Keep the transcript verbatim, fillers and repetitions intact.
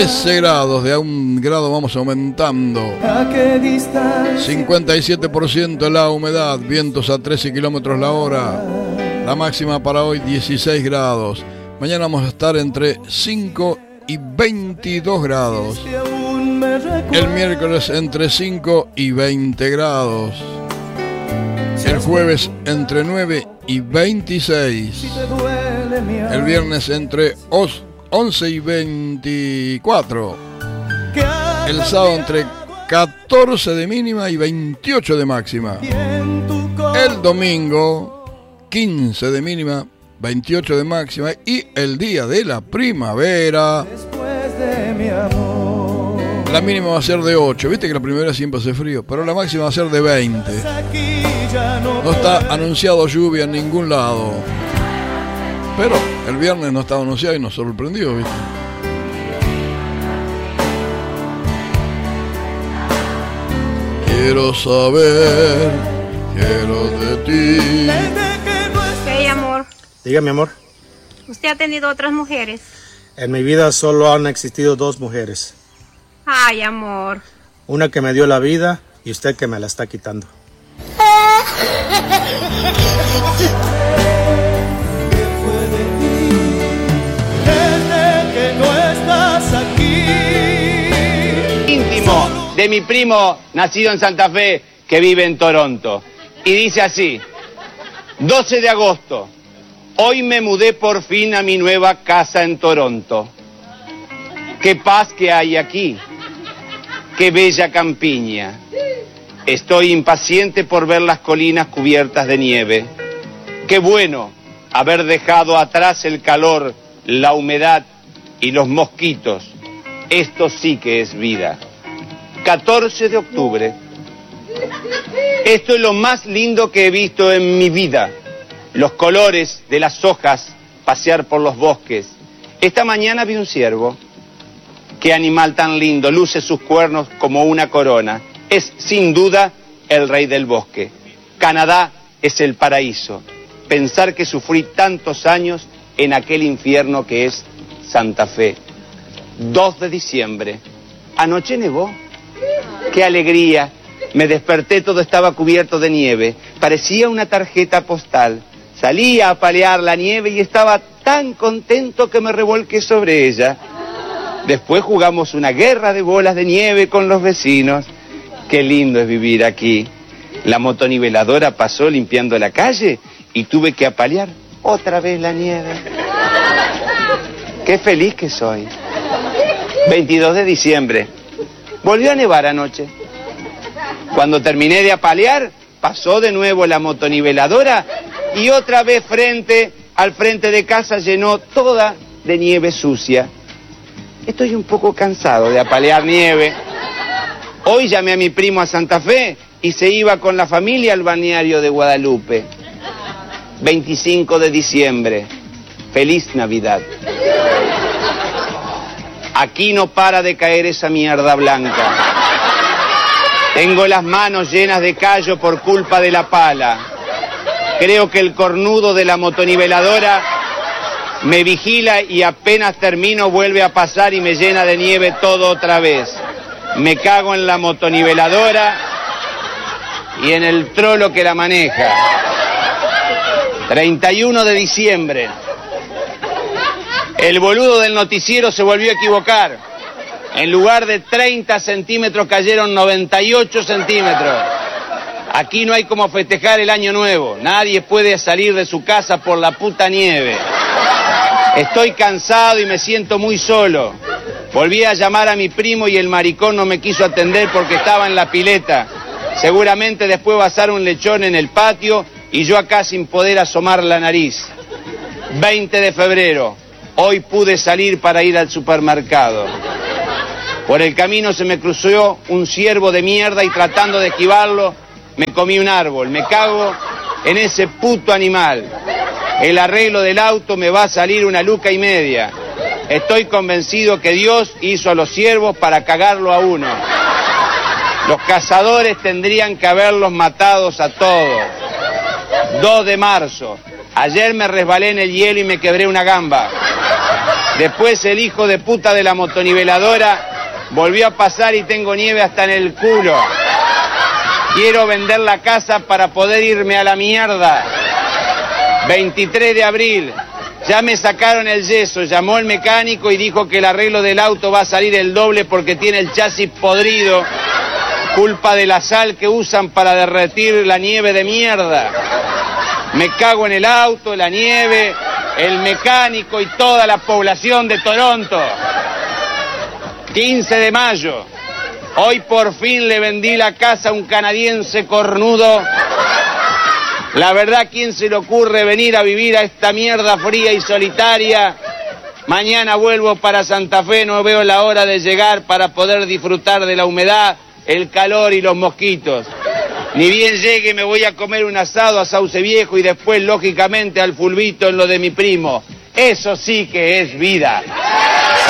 trece grados, de a un grado vamos aumentando. cincuenta y siete por ciento la humedad, vientos a trece kilómetros la hora. La máxima para hoy dieciséis grados. Mañana vamos a estar entre cinco y veintidós grados. El miércoles entre cinco y veinte grados. El jueves entre nueve y veintiséis. El viernes entre once y veinticuatro. El sábado entre catorce de mínima y veintiocho de máxima. El domingo quince de mínima, veintiocho de máxima. Y el día de la primavera, la mínima va a ser de ocho. Viste que la primavera siempre hace frío, pero la máxima va a ser de veinte. No está anunciado lluvia en ningún lado. Pero el viernes no estaba anunciado y nos sorprendió, ¿viste? Quiero saber, quiero de ti. Hey, amor. Dígame, amor. ¿Usted ha tenido otras mujeres? En mi vida solo han existido dos mujeres. Ay, amor. Una que me dio la vida y usted que me la está quitando. Íntimo de mi primo nacido en Santa Fe que vive en Toronto. Y dice así: doce de agosto. Hoy me mudé por fin a mi nueva casa en Toronto. Qué paz que hay aquí. Qué bella campiña. Estoy impaciente por ver las colinas cubiertas de nieve. Qué bueno haber dejado atrás el calor, la humedad y los mosquitos. Esto sí que es vida. catorce de octubre. Esto es lo más lindo que he visto en mi vida. Los colores de las hojas, pasear por los bosques. Esta mañana vi un ciervo. Qué animal tan lindo, luce sus cuernos como una corona. Es sin duda el rey del bosque. Canadá es el paraíso. Pensar que sufrí tantos años en aquel infierno que es Santa Fe. dos de diciembre. Anoche nevó. Qué alegría. Me desperté, todo estaba cubierto de nieve. Parecía una tarjeta postal. Salí a apalear la nieve y estaba tan contento que me revolqué sobre ella. Después jugamos una guerra de bolas de nieve con los vecinos. Qué lindo es vivir aquí. La motoniveladora pasó limpiando la calle y tuve que apalear otra vez la nieve. Qué feliz que soy. veintidós de diciembre. Volvió a nevar anoche. Cuando terminé de apalear, pasó de nuevo la motoniveladora y otra vez frente al frente de casa llenó toda de nieve sucia. Estoy un poco cansado de apalear nieve. Hoy llamé a mi primo a Santa Fe y se iba con la familia al balneario de Guadalupe. veinticinco de diciembre. Feliz Navidad. Aquí no para de caer esa mierda blanca. Tengo las manos llenas de callo por culpa de la pala. Creo que el cornudo de la motoniveladora me vigila y apenas termino vuelve a pasar y me llena de nieve todo otra vez. Me cago en la motoniveladora y en el trolo que la maneja. treinta y uno de diciembre. El boludo del noticiero se volvió a equivocar. En lugar de treinta centímetros cayeron noventa y ocho centímetros. Aquí no hay como festejar el año nuevo. Nadie puede salir de su casa por la puta nieve. Estoy cansado y me siento muy solo. Volví a llamar a mi primo y el maricón no me quiso atender porque estaba en la pileta. Seguramente después va a asar un lechón en el patio y yo acá sin poder asomar la nariz. veinte de febrero. Hoy pude salir para ir al supermercado. Por el camino se me cruzó un ciervo de mierda y tratando de esquivarlo me comí un árbol. Me cago en ese puto animal. El arreglo del auto me va a salir una luca y media. Estoy convencido que Dios hizo a los ciervos para cagarlo a uno. Los cazadores tendrían que haberlos matados a todos. dos de marzo. Ayer me resbalé en el hielo y me quebré una gamba. Después el hijo de puta de la motoniveladora volvió a pasar y tengo nieve hasta en el culo. Quiero vender la casa para poder irme a la mierda. veintitrés de abril. Ya me sacaron el yeso, llamó el mecánico y dijo que el arreglo del auto va a salir el doble porque tiene el chasis podrido. Culpa de la sal que usan para derretir la nieve de mierda. Me cago en el auto, la nieve, el mecánico y toda la población de Toronto. quince de mayo. Hoy por fin le vendí la casa a un canadiense cornudo. La verdad, ¿quién se le ocurre venir a vivir a esta mierda fría y solitaria? Mañana vuelvo para Santa Fe, no veo la hora de llegar para poder disfrutar de la humedad, el calor y los mosquitos. Ni bien llegue me voy a comer un asado a Sauce Viejo y después, lógicamente, al fulbito en lo de mi primo. Eso sí que es vida.